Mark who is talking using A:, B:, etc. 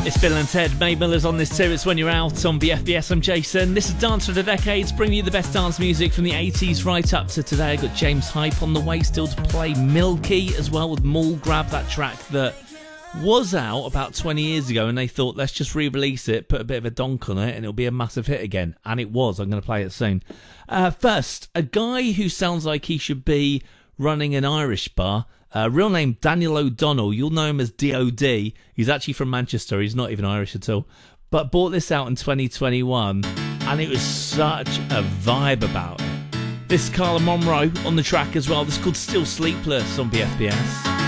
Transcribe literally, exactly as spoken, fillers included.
A: Bill and Ted. May Miller's on this too. It's When You're Out on B F B S. I'm Jason. This is Dance for the Decades, bringing you the best dance music from the eighties right up to today. I've got James Hype on the way still to play. Milky as well with Mall Grab, that track that was out about twenty years ago and they thought, let's just re-release it, put a bit of a donk on it and it'll be a massive hit again. And it was. I'm going to play it soon. Uh, first, a guy who sounds like he should be running an Irish bar. Uh, real name Daniel O'Donnell. You'll know him as D O D. He's actually from Manchester. He's not even Irish at all. But bought this out in twenty twenty-one and it was such a vibe about it. This is Carla Monroe on the track as well. This is called Still Sleepless on B F B S.